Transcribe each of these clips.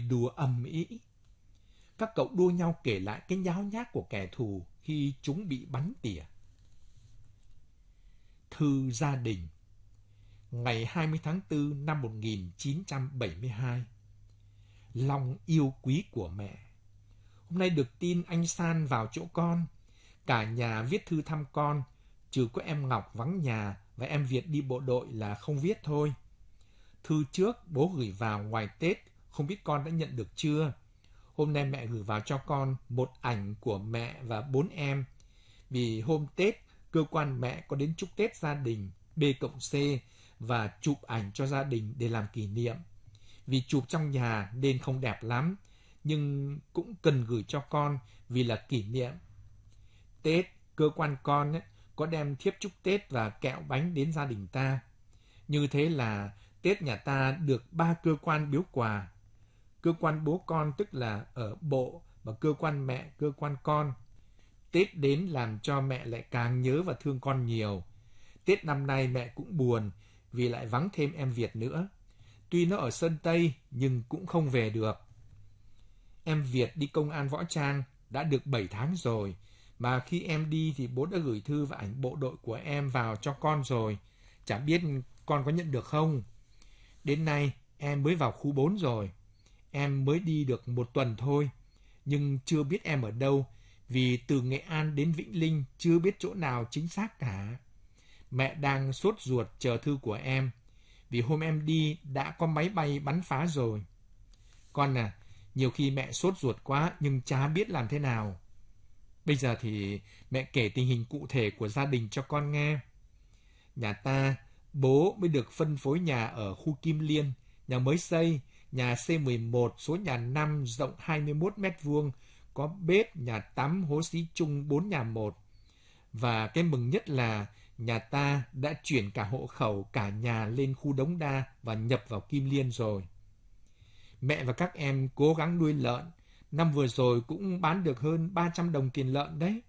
đùa ầm ĩ. Các cậu đua nhau kể lại cái nháo nhác của kẻ thù khi chúng bị bắn tỉa. Thư gia đình. Ngày 20 tháng 4 năm 1972. Long yêu quý của mẹ. Hôm nay được tin anh San vào chỗ con. Cả nhà viết thư thăm con, trừ có em Ngọc vắng nhà và em Việt đi bộ đội là không viết thôi. Thư trước bố gửi vào ngoài Tết, không biết con đã nhận được chưa. Hôm nay mẹ gửi vào cho con một ảnh của mẹ và 4 em. Vì hôm Tết, cơ quan mẹ có đến chúc Tết gia đình B+C và chụp ảnh cho gia đình để làm kỷ niệm. Vì chụp trong nhà nên không đẹp lắm, nhưng cũng cần gửi cho con vì là kỷ niệm. Tết, cơ quan con có đem thiếp chúc Tết và kẹo bánh đến gia đình ta. Như thế là Tết nhà ta được 3 cơ quan biếu quà. Cơ quan bố con tức là ở bộ và cơ quan mẹ, cơ quan con. Tết đến làm cho mẹ lại càng nhớ và thương con nhiều. Tết năm nay mẹ cũng buồn vì lại vắng thêm em Việt nữa. Tuy nó ở Sơn Tây nhưng cũng không về được. Em Việt đi công an võ trang đã được 7 tháng rồi. Mà khi em đi thì bố đã gửi thư và ảnh bộ đội của em vào cho con rồi. Chả biết con có nhận được không? Đến nay em mới vào khu 4 rồi. Em mới đi được 1 tuần thôi. Nhưng chưa biết em ở đâu. Vì từ Nghệ An đến Vĩnh Linh chưa biết chỗ nào chính xác cả. Mẹ đang sốt ruột chờ thư của em. Vì hôm em đi đã có máy bay bắn phá rồi. Con à, nhiều khi mẹ sốt ruột quá nhưng chả biết làm thế nào. Bây giờ thì mẹ kể tình hình cụ thể của gia đình cho con nghe. Nhà ta, bố mới được phân phối nhà ở khu Kim Liên, nhà mới xây, nhà C11, số nhà 5, rộng 21 m², có bếp, nhà tắm, hố xí chung 4 nhà 1. Và cái mừng nhất là nhà ta đã chuyển cả hộ khẩu, cả nhà lên khu Đống Đa và nhập vào Kim Liên rồi. Mẹ và các em cố gắng nuôi lợn. Năm vừa rồi cũng bán được hơn 300 đồng tiền lợn đấy.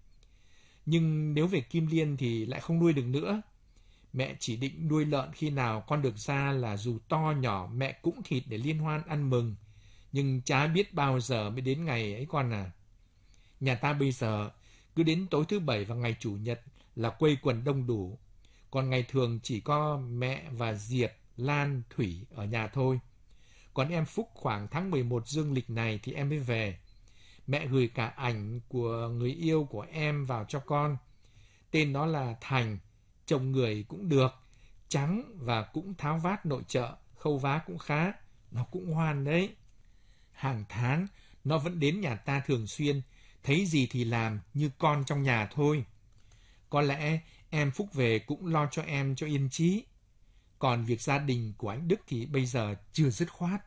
Nhưng nếu về Kim Liên thì lại không nuôi được nữa. Mẹ chỉ định nuôi lợn khi nào con được ra là dù to nhỏ mẹ cũng thịt để liên hoan ăn mừng. Nhưng chả biết bao giờ mới đến ngày ấy con à. Nhà ta bây giờ cứ đến tối thứ Bảy và ngày Chủ nhật là quây quần đông đủ. Còn ngày thường chỉ có mẹ và Diệp, Lan, Thủy ở nhà thôi. Còn em Phúc khoảng tháng 11 dương lịch này thì em mới về. Mẹ gửi cả ảnh của người yêu của em vào cho con. Tên nó là Thành, chồng người cũng được, trắng và cũng tháo vát nội trợ, khâu vá cũng khá, nó cũng ngoan đấy. Hàng tháng nó vẫn đến nhà ta thường xuyên, thấy gì thì làm như con trong nhà thôi. Có lẽ em Phúc về cũng lo cho em cho yên chí. Còn việc gia đình của anh Đức thì bây giờ chưa dứt khoát.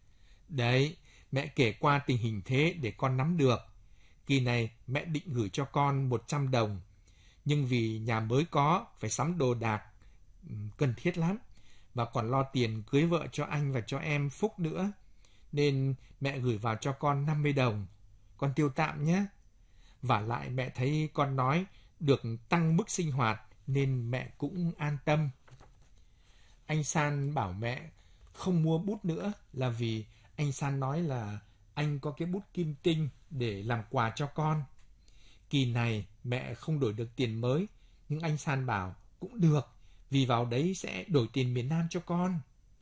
Đấy, mẹ kể qua tình hình thế để con nắm được. Kỳ này mẹ định gửi cho con 100 đồng. Nhưng vì nhà mới có, phải sắm đồ đạc, cần thiết lắm. Và còn lo tiền cưới vợ cho anh và cho em Phúc nữa. Nên mẹ gửi vào cho con 50 đồng. Con tiêu tạm nhé. Vả lại mẹ thấy con nói được tăng mức sinh hoạt nên mẹ cũng an tâm. Anh San bảo mẹ không mua bút nữa là vì anh San nói là anh có cái bút kim tinh để làm quà cho con. Kỳ này mẹ không đổi được tiền mới, nhưng anh San bảo cũng được, vì vào đấy sẽ đổi tiền miền Nam cho con.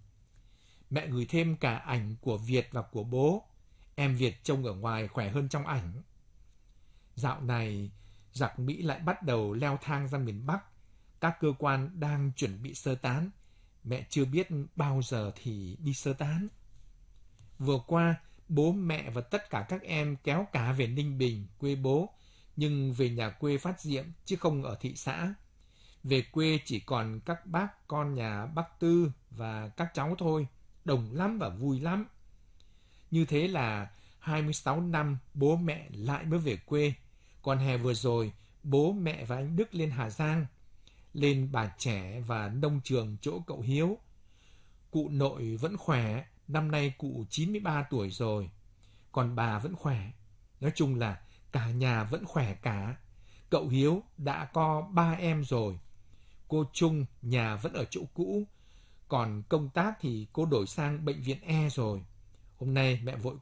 Mẹ gửi thêm cả ảnh của Việt và của bố. Em Việt trông ở ngoài khỏe hơn trong ảnh. Dạo này, giặc Mỹ lại bắt đầu leo thang ra miền Bắc. Các cơ quan đang chuẩn bị sơ tán. Mẹ chưa biết bao giờ thì đi sơ tán. Vừa qua, bố mẹ và tất cả các em kéo cả về Ninh Bình, quê bố, nhưng về nhà quê Phát Diệm chứ không ở thị xã. Về quê chỉ còn các bác con nhà bác Tư và các cháu thôi, đồng lắm và vui lắm. Như thế là 26 năm bố mẹ lại mới về quê. Còn hè vừa rồi, bố mẹ và anh Đức lên Hà Giang, lên Bà Trẻ và nông trường chỗ cậu Hiếu. Cụ nội vẫn khỏe, năm nay cụ 93 tuổi rồi. Còn bà vẫn khỏe. Nói chung là cả nhà vẫn khỏe cả. Cậu Hiếu đã có 3 em rồi. Cô Trung nhà vẫn ở chỗ cũ. Còn công tác thì cô đổi sang bệnh viện E rồi. Hôm nay mẹ vội